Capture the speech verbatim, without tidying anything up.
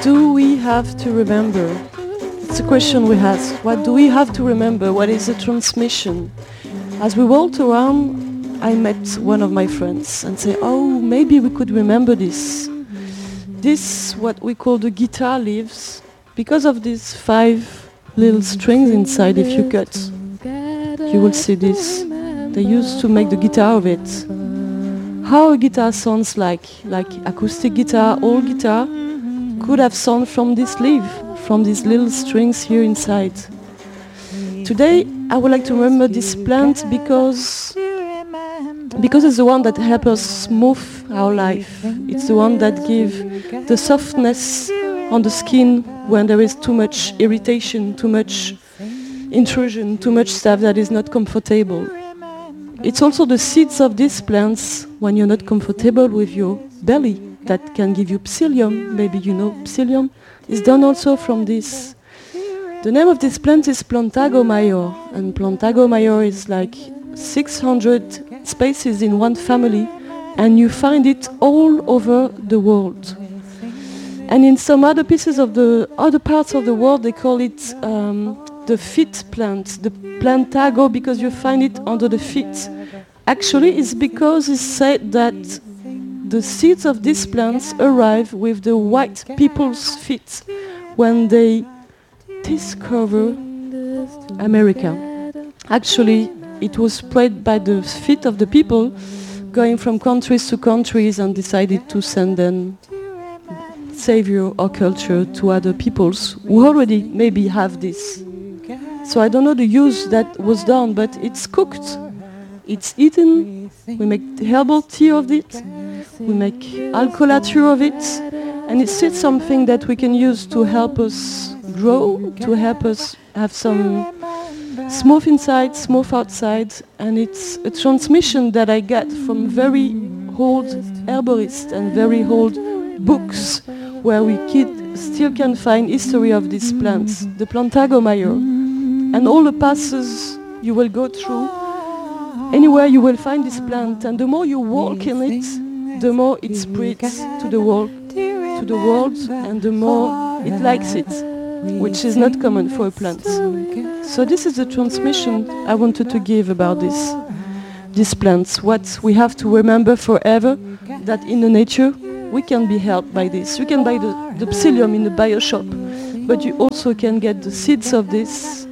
do we have to remember? It's a question we ask. What do we have to remember? What is the transmission? As we walked around, I met one of my friends and said, oh, maybe we could remember this. This, what we call the guitar leaves, because of these five little strings inside, if you cut, you will see this. They used to make the guitar of it. How a guitar sounds like, like acoustic guitar, old guitar, could have sound from this leaf, from these little strings here inside. Today, I would like to remember this plant because because it's the one that helps us smooth our life. It's the one that gives the softness on the skin when there is too much irritation, too much intrusion, too much stuff that is not comfortable. It's also the seeds of these plants when you're not comfortable with your belly that can give you psyllium. Maybe you know psyllium is done also from this. The name of this plant is Plantago major, and Plantago major is like six hundred species in one family, and you find it all over the world. And in some other pieces of the other parts of the world, they call it um, the feet plant, the Plantago, because you find it under the feet. Actually, it's because it's said that the seeds of these plants arrive with the white people's feet when they discover America. Actually, it was spread by the feet of the people going from countries to countries and decided to send them savior or culture to other peoples who already maybe have this. So I don't know the use that was done, but it's cooked, it's eaten, we make herbal tea of it, we make alcolature of it, and it's still something that we can use to help us grow, to help us have some smooth inside, smooth outside, and it's a transmission that I get from very old herborists and very old books where we kid still can find history of these plants, the Plantago major. And all the passes you will go through, anywhere you will find this plant, and the more you walk in it, the more it spreads to the world, to the world, and the more it likes it, which is not common for a plant. So this is the transmission I wanted to give about this, these plants. What we have to remember forever, that in the nature we can be helped by this. You can buy the, the psyllium in the bio shop, but you also can get the seeds of this